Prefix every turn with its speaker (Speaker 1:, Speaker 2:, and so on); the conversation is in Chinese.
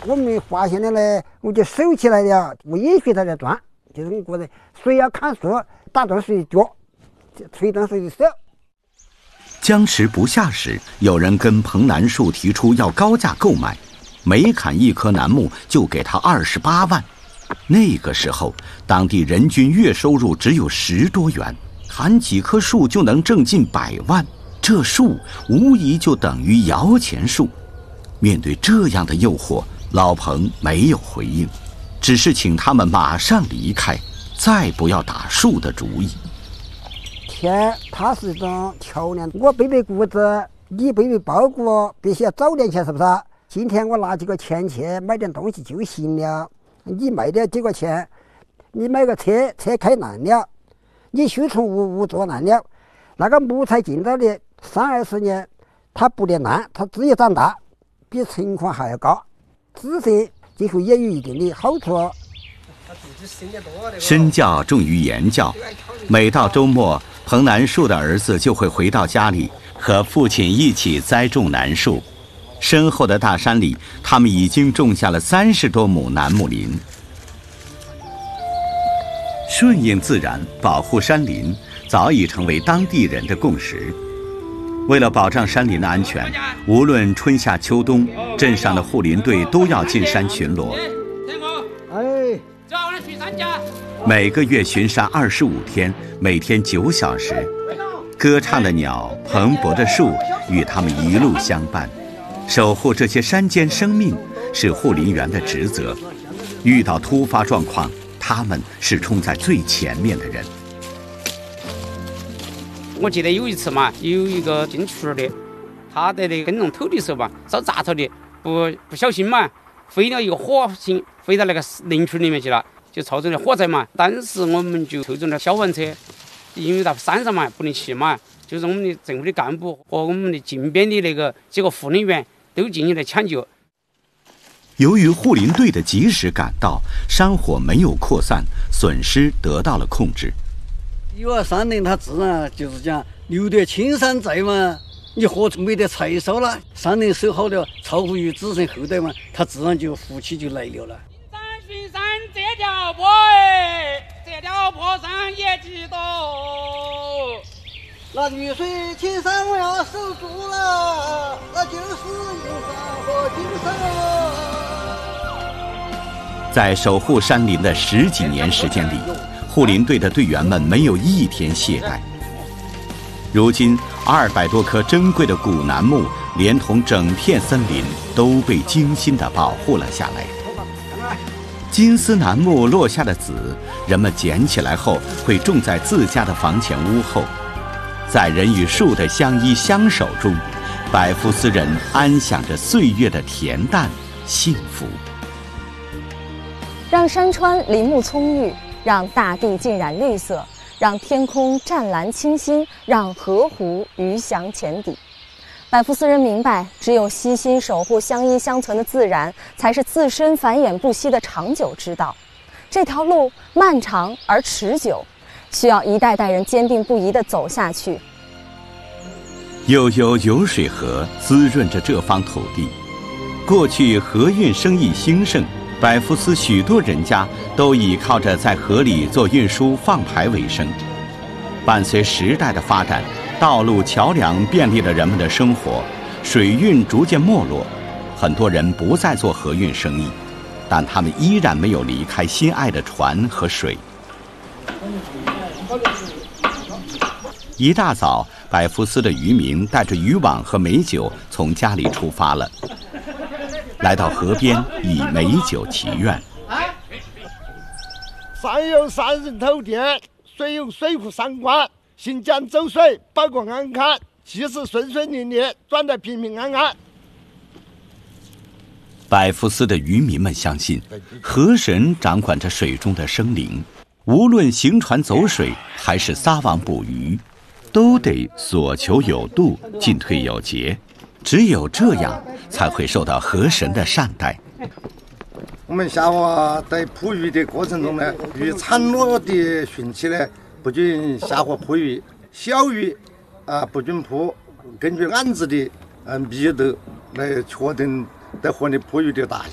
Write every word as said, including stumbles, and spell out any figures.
Speaker 1: 我们发现了呢，我就收起来了，我也学他来转，就是我个人，谁要砍树，打断谁的脚，吹断谁的手。
Speaker 2: 僵持不下时，有人跟彭楠树提出要高价购买，每砍一棵楠木就给他二十八万。那个时候，当地人均月收入只有十多元，砍几棵树就能挣近百万，这树无疑就等于摇钱树。面对这样的诱惑，老彭没有回应，只是请他们马上离开，再不要打树的主意。
Speaker 1: 天，它是一种桥梁，我背背谷子，你背背包谷，必须要早点钱，是不是？今天我拿几个钱去买点东西就行了。你卖点几个钱，你买个车，车开烂了，你修从屋屋做烂了，那个木材进到的三二十年，它不得烂，它只有长大，比成款还要高，紫色几乎也有一定的好处。
Speaker 2: 身教重于言教，每到周末，彭楠树的儿子就会回到家里，和父亲一起栽种楠树。身后的大山里，他们已经种下了三十多亩楠木林。顺应自然，保护山林，早已成为当地人的共识。为了保障山林的安全，无论春夏秋冬，镇上的护林队都要进山巡逻。
Speaker 1: 哎，
Speaker 2: 每个月巡山二十五天，每天九小时。歌唱的鸟，蓬勃的树，与他们一路相伴。守护这些山间生命是护林员的职责，遇到突发状况，他们是冲在最前面的人。
Speaker 3: 我记得有一次嘛，有一个进厨的，他在那耕种土的时候嘛，烧杂草的，不不小心嘛，飞了一个火星，飞到那个林区里面去了，就造成了火灾嘛。当时我们就抽中了消防车，因为到山上嘛不能去嘛，就是我们的政府的干部和我们的近边的那个几个护林员都进行了抢救。
Speaker 2: 由于护林队的及时赶到，山火没有扩散，损失得到了控制。
Speaker 4: 因为山林它自然就是讲留得青山在嘛，你何处没得柴烧了？山林守好了，造福于子孙后代嘛，它自然就福气就来了了。
Speaker 3: 山巡山这条坡哎，这条坡上也几多。
Speaker 4: 那雨水青山我要守住了，那就是银山和金山了。
Speaker 2: 在守护山林的十几年时间里，护林队的队员们没有一天懈怠。如今，二百多棵珍贵的古楠木，连同整片森林，都被精心地保护了下来。金丝楠木落下的籽，人们捡起来后会种在自家的房前屋后。在人与树的相依相守中，百福斯人安享着岁月的恬淡幸福。
Speaker 5: 让山川林木葱郁，让大地浸染绿色，让天空湛蓝清新，让河湖鱼翔浅底。百福斯人明白，只有悉心守护相依相存的自然，才是自身繁衍不息的长久之道。这条路漫长而持久，需要一代代人坚定不移地走下去。
Speaker 2: 悠悠有水河滋润着这方土地。过去河运生意兴盛，百福斯许多人家都倚靠着在河里做运输放排为生。伴随时代的发展，道路桥梁便利了人们的生活，水运逐渐没落，很多人不再做河运生意，但他们依然没有离开心爱的船和水。一大早，百福斯的渔民带着渔网和美酒从家里出发了，来到河边以美酒祈愿。
Speaker 6: 山有山人头店，水有水库三关，行江走水，保国安康，气势顺顺利利，转得平平安安。
Speaker 2: 百福斯的渔民们相信，河神掌管着水中的生灵，无论行船走水还是撒网捕鱼，都得所求有度，进退有节，只有这样才会受到河神的善待。
Speaker 6: 我们下河在捕鱼的过程中呢，与产卵的汛期呢，不准下河捕鱼，小鱼啊不准捕，根据案子的嗯密度来确定在河里捕鱼的大小。